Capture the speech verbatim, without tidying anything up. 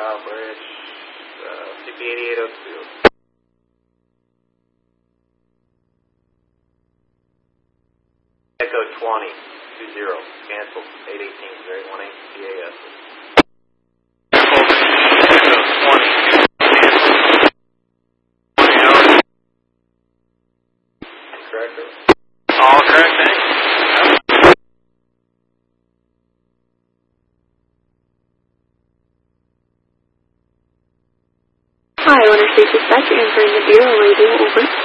Kyle Bridge, uh, C P eighty-eight oh two. Echo twenty, two zero, canceled, eight eighteen, zero one eight, C A S. Echo twenty, canceled, twenty hours. Correct, sir? All correct, thanks. Hi, Winter State Dispatch, answering the Bureau Radio, over.